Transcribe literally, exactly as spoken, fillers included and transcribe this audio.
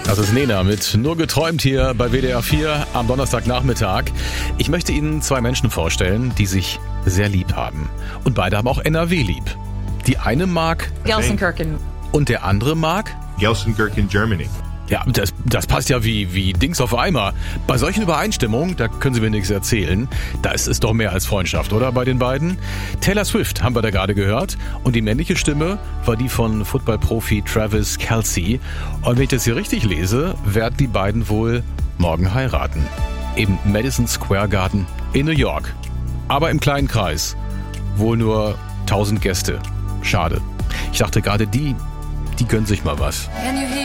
Das ist Nena mit Nur geträumt hier bei W D R vier am Donnerstagnachmittag. Ich möchte Ihnen zwei Menschen vorstellen, die sich sehr lieb haben. Und beide haben auch N R W lieb. Die eine mag Gelsenkirchen. Und der andere mag Gelsenkirchen, Germany. Ja, das, das passt ja wie, wie Dings auf Eimer. Bei solchen Übereinstimmungen, da können Sie mir nichts erzählen. Da ist es doch mehr als Freundschaft, oder, bei den beiden? Taylor Swift haben wir da gerade gehört. Und die männliche Stimme war die von Footballprofi Travis Kelce. Und wenn ich das hier richtig lese, werden die beiden wohl morgen heiraten. Im Madison Square Garden in New York. Aber im kleinen Kreis. Wohl nur tausend Gäste. Schade. Ich dachte gerade, die, die gönnen sich mal was.